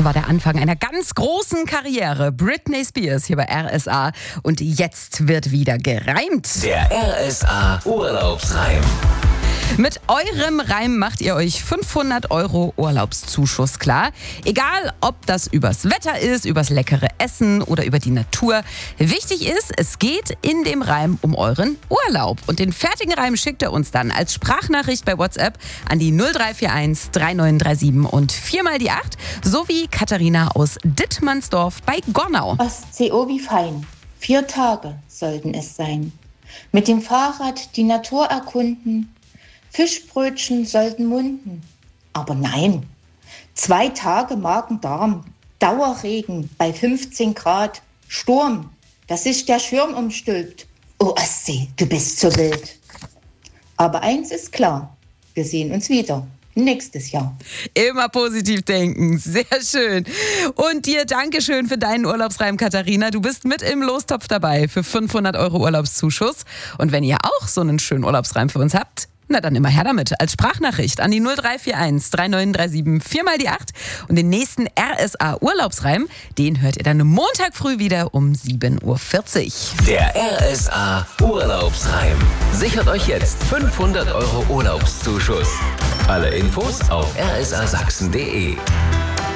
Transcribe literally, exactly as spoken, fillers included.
Das war der Anfang einer ganz großen Karriere. Britney Spears hier bei R S A. Und jetzt wird wieder gereimt. Der R S A Urlaubsreim. Mit eurem Reim macht ihr euch fünfhundert Euro Urlaubszuschuss klar. Egal, ob das übers Wetter ist, übers leckere Essen oder über die Natur. Wichtig ist, es geht in dem Reim um euren Urlaub. Und den fertigen Reim schickt ihr uns dann als Sprachnachricht bei WhatsApp an die null drei vier eins drei neun drei sieben und viermal die acht. Sowie Katharina aus Dittmannsdorf bei Gornau. Ostsee, oh wie fein. Vier Tage sollten es sein. Mit dem Fahrrad die Natur erkunden. Fischbrötchen sollten munden. Aber nein, zwei Tage Magen-Darm, Dauerregen bei fünfzehn Grad, Sturm, dass sich der Schirm umstülpt. Oh Ostsee, du bist so wild. Aber eins ist klar, wir sehen uns wieder nächstes Jahr. Immer positiv denken, sehr schön. Und dir Dankeschön für deinen Urlaubsreim, Katharina. Du bist mit im Lostopf dabei für fünfhundert Euro Urlaubszuschuss. Und wenn ihr auch so einen schönen Urlaubsreim für uns habt, na dann immer her damit. Als Sprachnachricht an die null drei vier eins drei neun drei sieben, viermal die acht. Und den nächsten R S A Urlaubsreim, den hört ihr dann Montag früh wieder um sieben Uhr vierzig. Der R S A Urlaubsreim. Sichert euch jetzt fünfhundert Euro Urlaubszuschuss. Alle Infos auf r s a sachsen punkt d e.